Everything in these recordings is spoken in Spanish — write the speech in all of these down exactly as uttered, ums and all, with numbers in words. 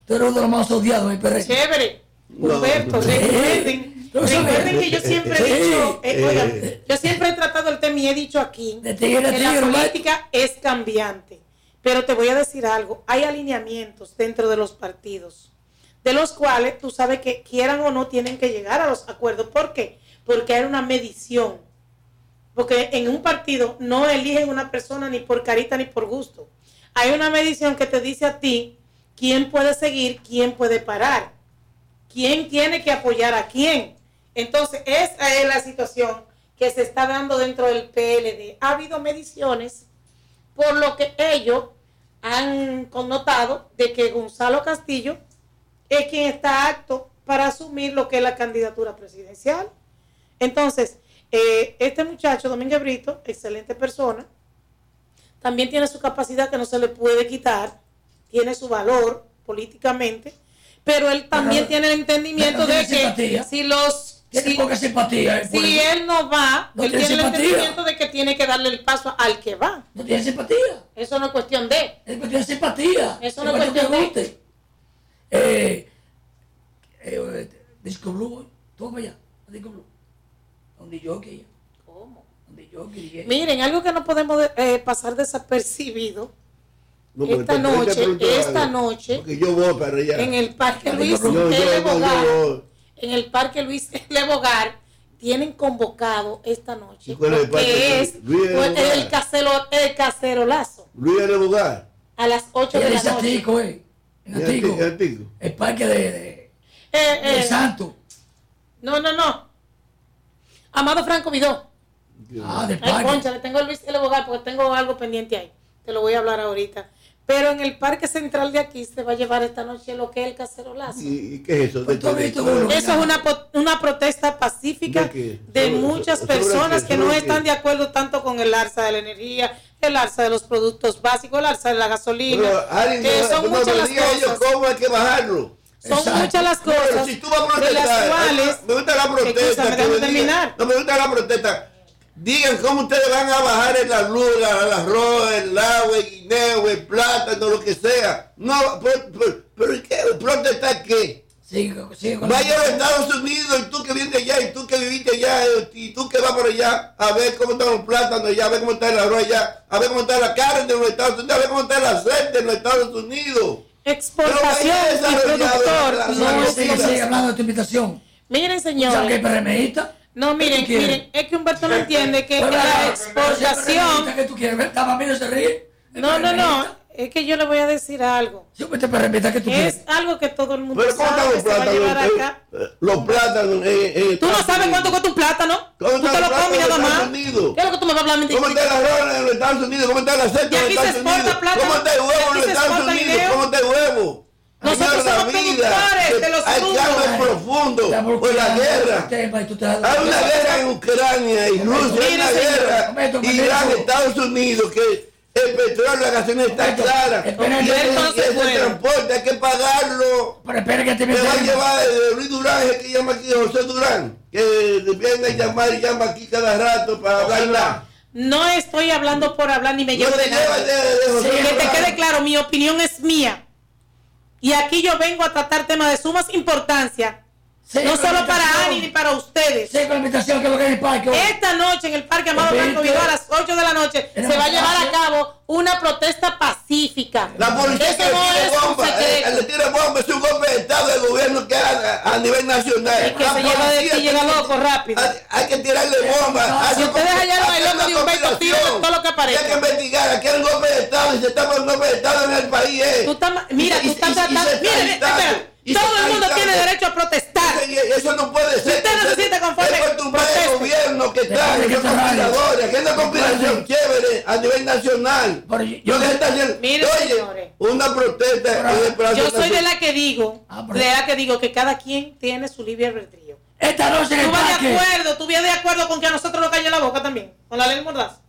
Tú eres uno de los más odiados del P R M. Chévere. No, Humberto, sí. recuerden, recuerden que yo siempre he sí. dicho, eh, oigan, yo siempre he tratado el tema y he dicho aquí de tigre, que tigre, la política es cambiante. Pero te voy a decir algo, hay alineamientos dentro de los partidos, de los cuales tú sabes que quieran o no tienen que llegar a los acuerdos. ¿Por qué? Porque hay una medición. Porque en un partido no eligen una persona ni por carita ni por gusto. Hay una medición que te dice a ti quién puede seguir, quién puede parar, quién tiene que apoyar a quién. Entonces, esa es la situación que se está dando dentro del P L D. Ha habido mediciones por lo que ellos han connotado de que Gonzalo Castillo es quien está apto para asumir lo que es la candidatura presidencial. Entonces, eh, este muchacho, Domínguez Brito, excelente persona, también tiene su capacidad que no se le puede quitar, tiene su valor políticamente, pero él también pero, tiene el entendimiento de que simpatía. si los tiene si, poca simpatía, eh, si él no va, no él tiene, tiene simpatía. el entendimiento de que tiene que darle el paso al que va. No tiene simpatía. Eso no es cuestión de. Es cuestión de simpatía. Eso no es cuestión de. Guste. Eh, eh, Disco Blue, toma allá, Disco Blue. Donde yo quería. ¿Cómo? Donde yo quería. Miren, algo que no podemos eh, pasar desapercibido. No, esta te, noche, te esta algo, noche, yo voy para allá. en el Parque Luis yo, yo, L. yo, Bogar, yo, en el Parque Luis L. Bogar, tienen convocado esta noche, el que es Luis el, el, casero, el cacerolazo. Luis L. Bogar. A las ocho de la noche. Atico, eh. En Atico, en Atico. El Parque de, de, eh, eh, de Santo. No, no, no. Amado Franco Vidó. Ah, de Ay, Parque. concha, le tengo el Luis L. Bogar porque tengo algo pendiente ahí. Te lo voy a hablar ahorita. Pero en el Parque Central de aquí se va a llevar esta noche lo que es el cacerolazo. ¿Y qué es eso? Pues todo esto, eso es una, una protesta pacífica de, de muchas personas que no están de acuerdo tanto con el alza de la energía, el alza de los productos básicos, el alza de la gasolina. Pero, Ari, que no, son no muchas las cosas. Ellos cómo hay que bajarlo. Son Exacto. muchas las cosas. Pero si tú vas a protestar, de las cuales, me gusta la protesta. Escúchame, déjame terminar. No me gusta la protesta. Digan cómo ustedes van a bajar el luz, el arroz, el agua, el guineo, el plátano, lo que sea. No, pero, pero, pero ¿qué? ¿Protestar qué? Sí, sí, vaya a los Estados Unidos, y tú que vienes allá, y tú que viviste allá, y tú que vas por allá, a ver cómo están los plátanos allá, a ver cómo está el arroz allá, a ver cómo está la carne de los Estados Unidos, a ver cómo está el aceite en los Estados Unidos. Exportación y productor. No, sigue, sigue hablando de tu invitación. Miren, señores. ¿Qué PRMista? No, miren, miren, es que Humberto no entiende que la exportación... ¿Qué tú quieres? ¿Estaba medio se ríe? No, no, no, es que yo le voy a decir algo. Sí, pues te permita que tú quieres. Es algo que todo el mundo Pero sabe que se va a llevar acá. Los plátanos... Eh, eh, ¿Tú no sabes cuánto cuesta un plátano? ¿Tú te lo comes nada más? ¿Qué es lo que tú me vas a hablar? ¿Cómo está el arroz en los Estados Unidos? ¿Cómo está el aceite en los Estados Unidos? ¿Cómo está el huevo en los Estados Unidos? ¿Cómo está el huevo? Nosotros somos productores de los hay cambios profundos por la guerra. Hay una guerra en Ucrania y Rusia, hay una guerra Irán, Estados Unidos, que el petróleo, la gasolina está clara. Y ese transporte hay que pagarlo. Pero espera que te me va a llevar Luis Durán, es que llama aquí José Durán, que viene a llamar y llama aquí cada rato para hablar. No estoy hablando por hablar ni me llevo de nada. Que te quede claro, mi opinión es mía. Y aquí yo vengo a tratar temas de sumas importancia, sí, no solo para Ani ni para ustedes. Sí, con la invitación que lo que es el parque. Esta noche en el Parque Amado Franco Vidó a las ocho de la noche se va a llevar a cabo una protesta pacífica. La policía Eso que no le es tire un bomba, secreto. el, el le tire bomba es un golpe de estado del gobierno que a, a nivel nacional. Es que la se lleva de ti llega loco rápido. Hay, hay que tirarle bomba. No, si ustedes allá no hay loco de un beto, tiren todo lo que aparece. Hay que investigar, aquí hay un golpe de estado y se está por un golpe de estado en el país. Eh. Tú estás, mira, y, tú estás tratando, mira, espera. Todo el mundo tiene derecho a protestar. Eso no puede ser. Si usted no se siente conforme, es por el gobierno que está en los conspiradores. Aquí hay una conspiración chévere a nivel nacional. Lo que se está haciendo. Mire, oye, señores, una protesta. Yo soy de la que digo, de la que digo que cada quien tiene su libre albedrío. Esta noche en el Tú vas parque. de acuerdo, tú vienes de acuerdo con que a nosotros nos calle la boca también, con la ley Mordaza.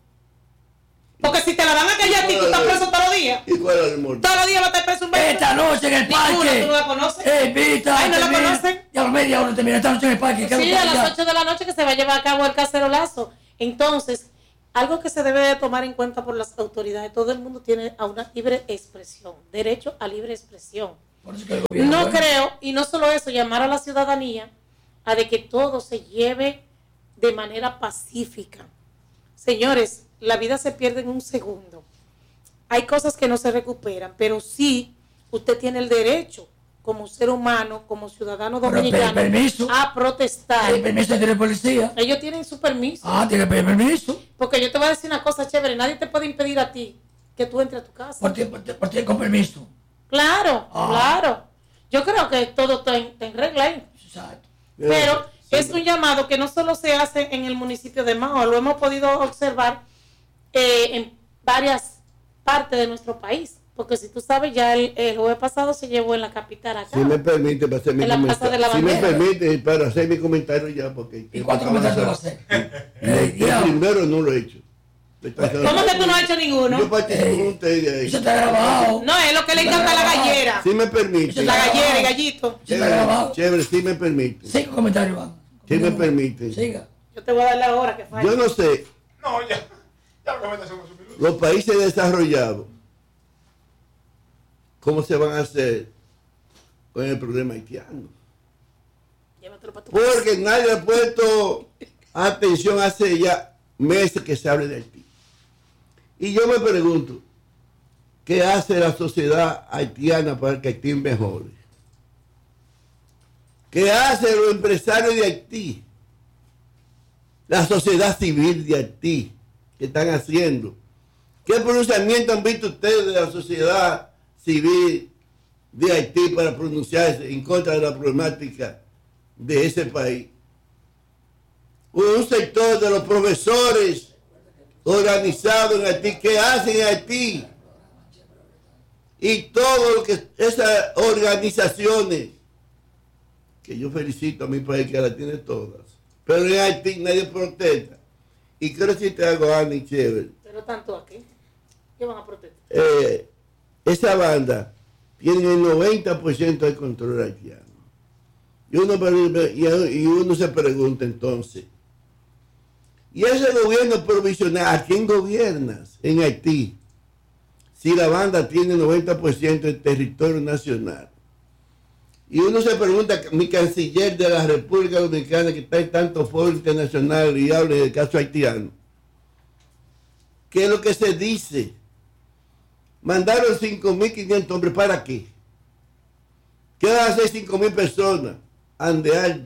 Porque si te la van a callar a ti, tú estás preso todos los días. ¿Y cuál es el mordaza? Todos los días va a estar preso un beso. Esta noche en el parque. Ninguna, ¿tú no la conoces? Eh, invita. Ay, ¿no la conocen? Ya a los media hora termina esta noche en el parque. Sí, a las ocho de la noche que se va a llevar a cabo el cacerolazo. Entonces, algo que se debe de tomar en cuenta por las autoridades, todo el mundo tiene a una libre expresión, derecho a libre expresión. No bueno. creo, y no solo eso, llamar a la ciudadanía a de que todo se lleve de manera pacífica. Señores, la vida se pierde en un segundo. Hay cosas que no se recuperan, pero sí usted tiene el derecho como ser humano, como ciudadano dominicano, permiso, a protestar. ¿El permiso tiene policía? Ellos tienen su permiso. Ah, tiene permiso. Porque yo te voy a decir una cosa chévere, nadie te puede impedir a ti que tú entres a tu casa. Por ti, por ti, por ti con permiso. Claro, ah. claro. Yo creo que todo está en, está en regla ahí. Exacto. Pero sí, es un llamado que no solo se hace en el municipio de Mao, lo hemos podido observar eh, en varias partes de nuestro país. Porque si tú sabes, ya el, el jueves pasado se llevó en la capital acá. Si me permite, para hacer mi comentario. Si me permite, para hacer mi comentario ya, porque... ¿Y cuántos comentarios va a hacer? El primero no lo he hecho. ¿Cómo que tú no has hecho ninguno? Yo participo con ustedes ahí. Eso está grabado. No, es lo que le encanta la gallera. Si me permite. La gallera, el gallito. Chévere, chévere, si me permite. Cinco comentarios van. Si me permite. Siga. Yo te voy a dar la hora que falta. Yo no sé. No, ya. Ya lo que hacemos un minuto. Los países desarrollados, ¿cómo se van a hacer con el problema haitiano? Porque nadie ha puesto atención hace ya meses que se habla de Haití. Y yo me pregunto, ¿qué hace la sociedad haitiana para que Haití mejore? ¿Qué hacen los empresarios de Haití? La sociedad civil de Haití, ¿qué están haciendo? ¿Qué pronunciamiento han visto ustedes de la sociedad civil de Haití para pronunciarse en contra de la problemática de ese país? Un sector de los profesores organizados en Haití, ¿qué hacen en Haití? Y todo lo que esas organizaciones, que yo felicito a mi país que las tiene todas, pero en Haití nadie protesta. Y quiero decirte algo, Ani, chévere. Pero tanto aquí, ¿qué van a protestar? Eh, esa banda tiene el noventa por ciento del control haitiano. Y uno, y uno se pregunta entonces, ¿y ese gobierno provisional, a quién gobiernas en Haití? Si la banda tiene noventa por ciento del territorio nacional. Y uno se pregunta, mi canciller de la República Dominicana, que está en tantos foros internacionales y habla del caso haitiano, ¿qué es lo que se dice? Mandaron cinco mil quinientos hombres, ¿para qué? ¿Qué van a hacer cinco mil personas? Andear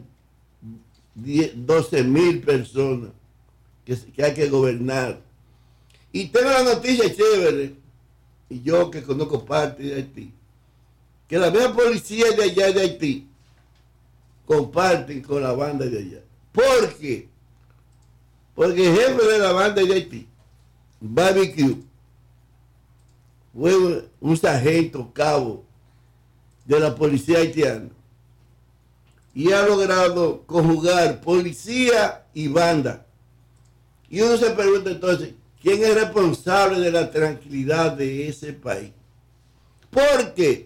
doce mil personas que, que hay que gobernar. Y tengo la noticia chévere, y yo que conozco parte de Haití, que la misma policía de allá de Haití comparten con la banda de allá. ¿Por qué? Porque el jefe de la banda de Haití, Barbecue, fue un, un sargento cabo de la policía haitiana y ha logrado conjugar policía y banda. Y uno se pregunta entonces, ¿quién es responsable de la tranquilidad de ese país? ¿Por qué?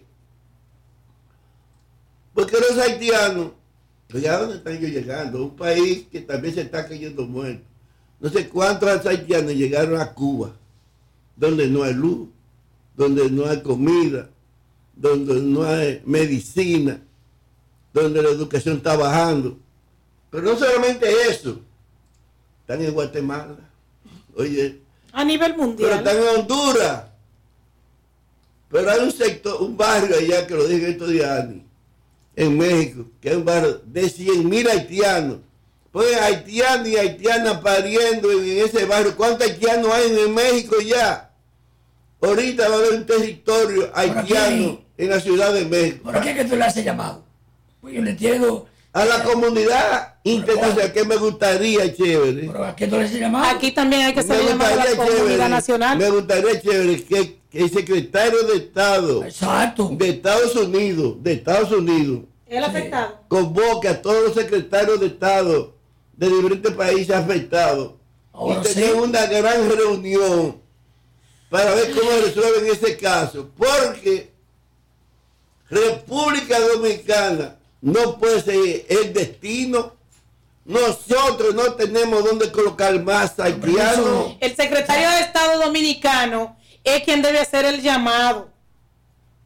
Porque los haitianos, ¿a dónde están ellos llegando? Un país que también se está cayendo muerto. No sé cuántos haitianos llegaron a Cuba, donde no hay luz, donde no hay comida, donde no hay medicina, donde la educación está bajando. Pero no solamente eso, están en Guatemala, oye, a nivel mundial. Pero están en Honduras. Pero hay un sector, un barrio allá, que lo dije estos días, en México, que es un barrio de cien mil haitianos. Pues haitianos y haitianas pariendo en ese barrio. ¿Cuántos haitianos hay en México ya? Ahorita va a haber un territorio haitiano en la Ciudad de México. ¿Por qué que tú le haces llamado? Pues yo le entiendo. A la comunidad internacional, que me gustaría, chévere. ¿Pero a qué tú le haces llamado? Aquí también hay que hacer llamado a la comunidad nacional. Me gustaría, chévere, que, que el secretario de Estado Exacto. de Estados Unidos, de Estados Unidos, el afectado, convoque a todos los secretarios de Estado de diferentes países afectados Ahora y tener sí. una gran reunión para ver cómo resuelven ese caso, porque República Dominicana no puede ser el destino. Nosotros no tenemos dónde colocar más haitianos. El secretario de Estado dominicano es quien debe hacer el llamado.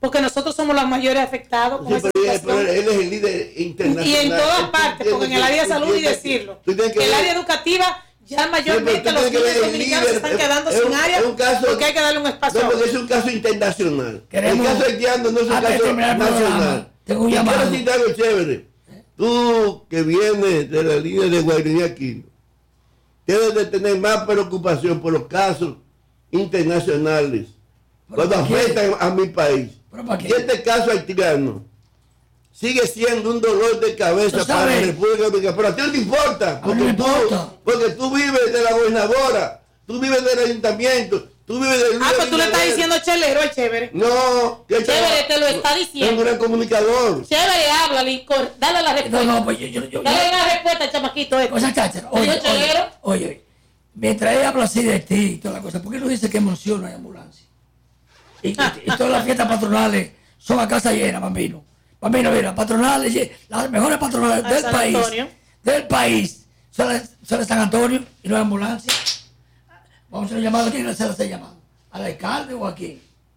porque nosotros somos los mayores afectados con sí, esa pero situación. él, él es el líder internacional. Y en todas partes, porque en el área de salud y decirlo. Que el área educativa ya mayormente sí, los niños dominicanos se están quedando es, sin es área un caso, porque hay que darle un espacio. No, porque es un caso internacional. Queremos, el caso haitiano no es un caso nacional. Tengo un llamado. Quiero citar algo chévere. Tú que vienes de la línea de Guairini Aquino, debes de tener más preocupación por los casos internacionales cuando afectan a mi país. Y este caso haitiano sigue siendo un dolor de cabeza para la República Dominicana, pero a ti no te importa, porque, no tú, importa. porque tú vives de la gobernadora, tú vives del ayuntamiento, tú vives del... Ah, pues tú le estás diciendo chelero al chévere. No, que chévere te lo está diciendo. Es un gran comunicador. Chévere, háblale, dale la respuesta. No, no, pues yo... yo, yo dale yo, la respuesta, chamaquito. Este. Cosa cháchara, oye, oye, oye, mientras ella habla así de ti y toda la cosa, ¿por qué no dice que emociona hay ambulancia? Y, y, y todas las fiestas patronales son a casa llena, bambino. Bambino, mira, patronales, las mejores patronales del San país, Antonio. del país, son de, son de San Antonio y no hay ambulancia. Vamos a hacer un llamado a quién le hace llamado, al alcalde o a quién.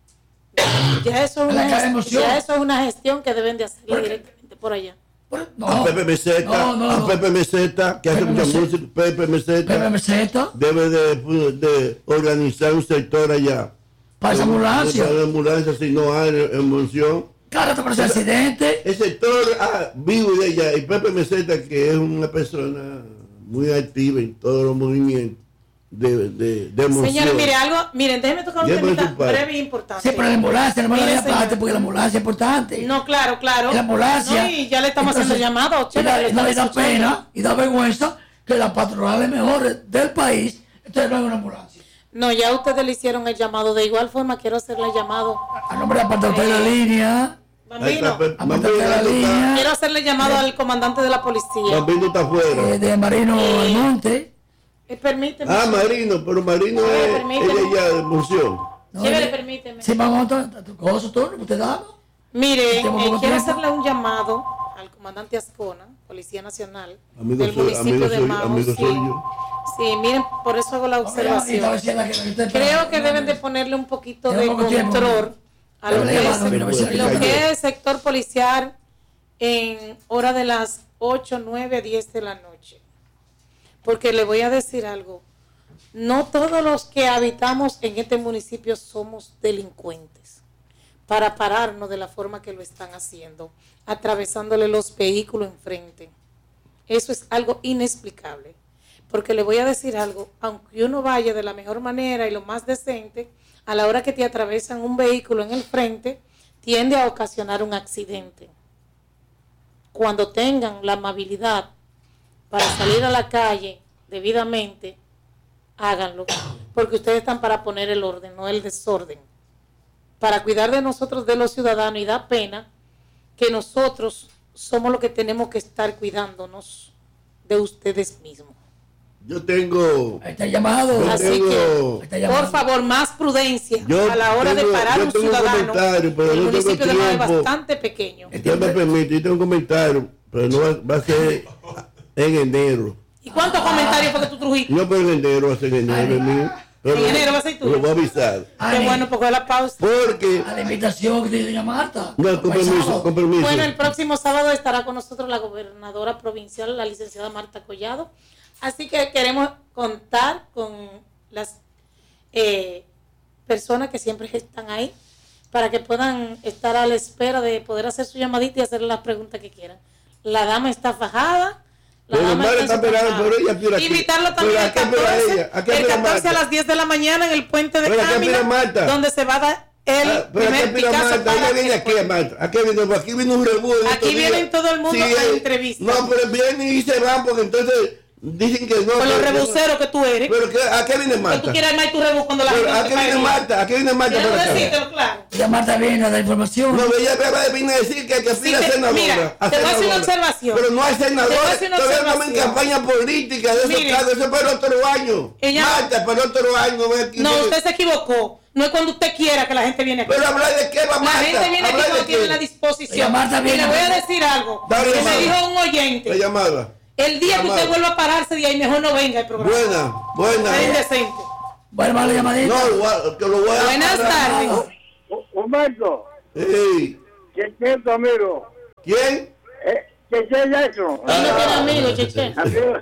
Ya eso, es una gestión, ya eso es una gestión que deben de hacer directamente por allá. Por, no, a Pepe Meseta, no, no, no. a Pepe Meseta, que Pepe hace mucha música, Pepe Meseta, Pepe Meseta debe de, de organizar un sector allá. Para esa ambulancia. Para la ambulancia, si no hay emoción. Claro, te parece accidente. El sector ah, vivo de ella, y Pepe Meseta, que es una persona muy activa en todos los movimientos de, de, de emoción. Señores, mire algo, miren, déjenme tocar un tema breve e importante. Sí, pero la ambulancia, la ambulancia Mire, aparte, porque la ambulancia es importante. No, claro, claro. La ambulancia. No, y ya le estamos entonces, haciendo llamado. Y da, no le da pena y da vergüenza que las patronales mejores del país, entonces no hay una ambulancia. No, ya ustedes le hicieron el llamado. De igual forma, quiero hacerle el llamado. A nombre de apartarte de la línea. Bambino, apartarte de la línea. Quiero hacerle el llamado al comandante de la policía. Bambino está afuera. Eh, de Marino eh, Almonte. Eh, permíteme. Ah, Marino, pero Marino sí, es ella de emoción. No, sí, le permíteme. Sí, vamos a tu cosa, todo lo que usted da. Mire, eh, quiero tiempo? hacerle un llamado al comandante Ascona, Policía Nacional, amigo del soy, municipio de soy, Mao. Sí. Sí, miren, por eso hago la observación. Creo que deben de ponerle un poquito de control a lo que es, lo que es el sector policial en hora de las ocho, nueve, diez de la noche. Porque le voy a decir algo, no todos los que habitamos en este municipio somos delincuentes para pararnos de la forma que lo están haciendo, atravesándole los vehículos enfrente. Eso es algo inexplicable. Porque le voy a decir algo, aunque uno vaya de la mejor manera y lo más decente, a la hora que te atravesan un vehículo en el frente, tiende a ocasionar un accidente. Cuando tengan la amabilidad para salir a la calle debidamente, háganlo, porque ustedes están para poner el orden, no el desorden, para cuidar de nosotros, de los ciudadanos, y da pena que nosotros somos los que tenemos que estar cuidándonos de ustedes mismos. Yo tengo... Está llamado. Yo Así tengo, que, llamado. Por favor, más prudencia yo a la hora tengo, de parar un ciudadano. Pero el no municipio de Mao es tiempo. bastante pequeño. Usted me permite, yo tengo un comentario, pero no va, va a ser en enero. ¿Y cuántos ah. comentarios porque tú trujiste? No, pero en enero va a ser en enero, mío. En enero va a ser tú. Lo voy a avisar. Qué bueno, porque la pausa. Porque... A la invitación que te dio doña Marta. No, con permiso, con permiso. Bueno, el próximo sábado estará con nosotros la gobernadora provincial, la licenciada Marta Collado. Así que queremos contar con las eh, personas que siempre están ahí para que puedan estar a la espera de poder hacer su llamadita y hacer las preguntas que quieran. La dama está fajada. La pero dama está esperando por ella. Por invitarlo también el catorce, el catorce a las diez de la mañana en el puente de Cámara, donde se va a dar el ah, primer Picasso Marta, ella viene aquí, Marta. Aquí viene, aquí viene un revuelo. Aquí viene todo el mundo sí, a entrevistas. No, pero vienen y se van porque entonces dicen que no. Con los rebuceros que tú eres. Pero que, ¿a qué viene Marta? Que tú quieras más tu rebus cuando la pero, gente ¿a qué viene Marta? ¿A qué viene Marta? Quiero decírtelo, claro. Ya Marta viene a dar información. No, ella viene a decir que, que aspira sí, a senadora. Mira, te voy a hacer una observación. Pero no hay senadora. Todavía estamos en campaña política de esos Mire, casos. Eso es para el otro año. Ella, Marta, para el otro año. Aquí no, viene. Usted se equivocó. No es cuando usted quiera que la gente viene aquí. Pero hablar de qué va Marta. La gente viene aquí cuando tiene la disposición. Marta viene, y le voy a decir algo. Que llamada. Me dijo un oyente. La llamada. El día que usted vuelva a pararse de ahí, mejor no venga el programa. Buena, buena. Es indecente. Bueno, vale, llamadita. No, que lo voy a Buenas tardes. Humberto. Hey. ¿Quién es tu amigo? ¿Quién? Eh, Cheche Jackson. Ah, no tiene amigo, Cheche.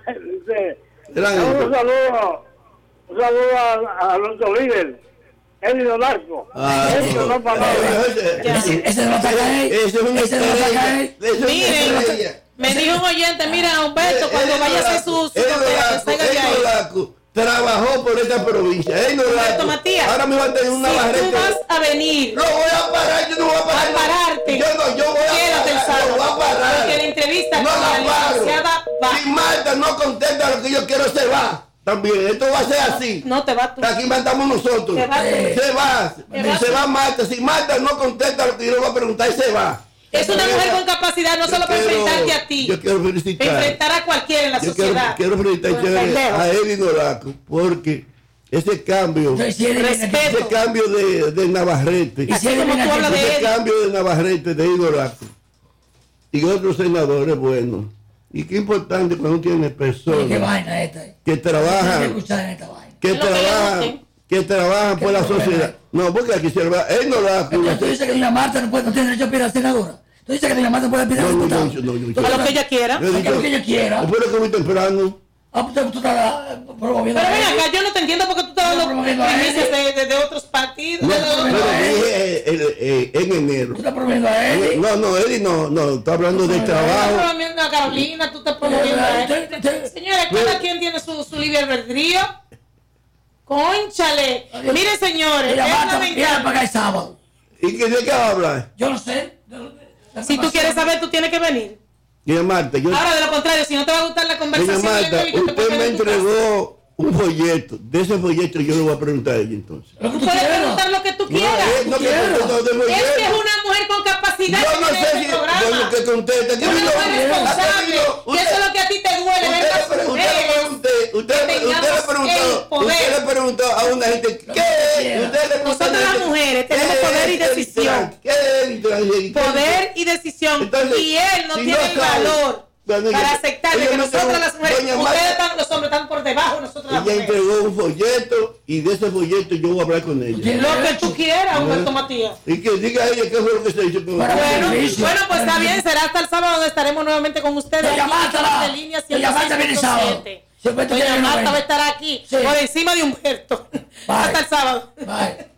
Un saludo, un saludo a, a nuestro líder, Eddie Dolarco. Ah, Eso no para Ese ese no está acá. Ese es un Ese no está acá. Miren, me dijo un oyente, mira, Humberto, cuando vaya a hacer su Eddie Dolarco trabajó por esta provincia. Él no Humberto Matías, ahora me va a tener una si barreta. tú vas a venir, no voy a parar, yo no voy a parar. a pararte. Yo no, yo voy a Quédate el parar. sábado. Yo voy a parar. Porque la entrevista no con la la licenciada paro. va. Si Marta no contesta lo que yo quiero, se va. También, esto va a ser así. No te vas tú. Aquí mandamos nosotros. Te vas tú. Se va. Te vas Se tú. va Marta. Si Marta no contesta lo que yo le voy a preguntar, se va. Es una mujer con capacidad, no Yo solo para quiero- enfrentarte a ti, Yo quiero felicitar. enfrentar a cualquiera en la Yo quiero, sociedad. quiero felicitar Con pendejo. a Eddie Noraco porque ese cambio, Entonces, si él viene aquí- Respeto. ese cambio de, de Navarrete, Y si él viene Como tú aquí- hablas de ese Eddie. cambio de Navarrete, de Eddie Noraco y otros senadores buenos. Y qué importante cuando uno tiene Oye, qué personas vaina esta. eh. que Hay que trabajan, escuchar en esta vaina. que Es lo que le trabajan, guste. que trabajan por ¿Qué la problema sociedad. No, porque aquí se va, Eddie Noraco. Entonces tú dices que doña Marta no, puede, no tiene derecho a pedir a la senadora. Tú dices que doña Marta no puede pedir a No, la no, diputada. no, no, no, Entonces, A lo que ella quiera. Yo he Porque dicho, lo que ella quiera. después de que muy temprano. Ah, pues tú estás eh, promoviendo. Pero a ven él. acá, yo no te entiendo porque tú estás dando No, promoviendo a primicias Eddie. de, de, de otros partidos. No, de otros- pero a él. dije eh, eh, eh, en enero. Tú estás promoviendo a él. No, no, Eddie no, no, está hablando de Tú estás trabajo. promoviendo a Carolina, tú estás promoviendo a él. Te- te- Señores, cada quien tiene su, su libre albedrío. Cónchale. Miren, señores, Doña es Marta viene para lamentable. acá el sábado. ¿Y qué, de qué va a hablar? Yo no sé. de- de- de- Si tú quieres saber, tú tienes que venir. Doña Marta, yo, Ahora, de lo contrario, si no te va a gustar la doña conversación, y la Marta, entrevista, te usted puedes me quedar en tu casa. entregó un folleto. De ese folleto yo le voy a preguntar a ella entonces. Lo que Tú tú puedes quieras. preguntar lo que tú No, quieras. eh, no, que quieras. no, de Es que es folleto. una mujer con capacidad Yo que no tiene sé este si programa. bueno, que conteste. Aquí Una vino- mujer responsable. aquí vino- Y eso es lo que a ti te duele, ver Usted las le pre- usted le mujeres. pregunté, usted, que le- usted le tengamos el preguntó, poder. usted le preguntó a una gente qué es, usted le preguntó a Nosotras una las gente, mujeres ¿qué tenemos es poder y el decisión. trans? ¿Qué es el trans? ¿Qué es Poder y decisión. Entonces, y él no si tiene no el sabe, valor bueno, para ella- aceptar de ella que me nosotras entregó- las mujeres, doña ustedes Marta- están, los hombres están por debajo de nosotras las Ella mujeres. entregó un folleto y de ese folleto yo voy a hablar con ella. ¿Quién? Lo que tú quieras, Humberto Matías. Y que diga ella qué fue lo que se hizo con Para Bueno, beneficio. bueno, pues está bien, será hasta el sábado donde estaremos nuevamente con ustedes. Doña aquí en Marta, Canal de Línea Doña Marta viene el sábado. ciento siete. Si Humberto Doña quiere que no Marta va a venga. estar aquí, Sí. por encima de Humberto. Bye. Hasta el sábado. Bye.